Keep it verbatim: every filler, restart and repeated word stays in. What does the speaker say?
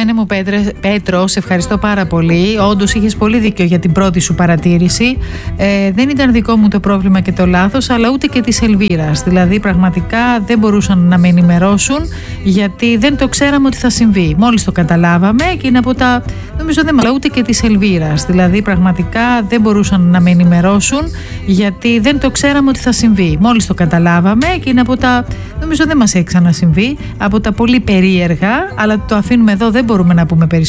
Αγαπημένε μου Πέτρε, Πέτρο, σε ευχαριστώ πάρα πολύ. Όντως είχες πολύ δίκιο για την πρώτη σου παρατήρηση. Ε, δεν ήταν δικό μου το πρόβλημα και το λάθος, αλλά ούτε και της Ελβίρας. Δηλαδή, πραγματικά δεν μπορούσαν να με ενημερώσουν, γιατί δεν το ξέραμε ότι θα συμβεί. Μόλις το καταλάβαμε και είναι από τα. Νομίζω δεν αλλά ούτε και της Ελβίρας. Δηλαδή, πραγματικά δεν μπορούσαν να με ενημερώσουν, γιατί δεν το ξέραμε ότι θα συμβεί. Μόλις το καταλάβαμε και είναι από τα. Νομίζω δεν μας έχει ξανασυμβεί. Από τα πολύ περίεργα, αλλά το αφήνουμε εδώ, δεν μπορούμε να πούμε περισσότερο.